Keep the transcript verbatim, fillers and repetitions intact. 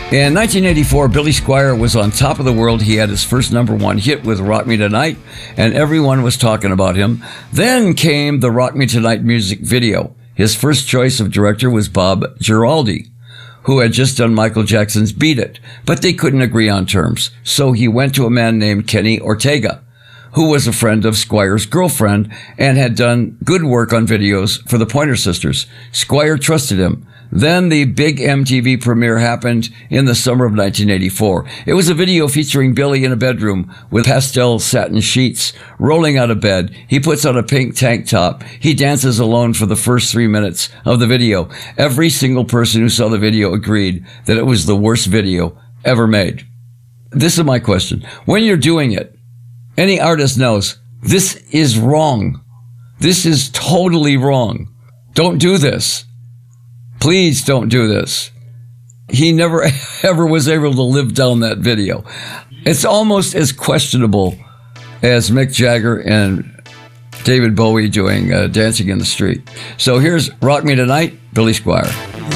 In nineteen eighty-four, Billy Squier was on top of the world. He had his first number one hit with Rock Me Tonight, and everyone was talking about him. Then came the Rock Me Tonight music video. His first choice of director was Bob Giraldi, who had just done Michael Jackson's Beat It, but they couldn't agree on terms. So he went to a man named Kenny Ortega, who was a friend of Squier's girlfriend and had done good work on videos for the Pointer Sisters. Squier trusted him. Then the big M T V premiere happened in the summer of nineteen eighty-four. It was a video featuring Billy in a bedroom with pastel satin sheets. Rolling out of bed, he puts on a pink tank top. He dances alone for the first three minutes of the video. Every single person who saw the video agreed that it was the worst video ever made. This is my question. When you're doing it, any artist knows this is wrong. This is totally wrong. Don't do this. Please don't do this. He never ever was able to live down that video. It's almost as questionable as Mick Jagger and David Bowie doing uh, Dancing in the Street. So here's Rock Me Tonight, Billy Squier.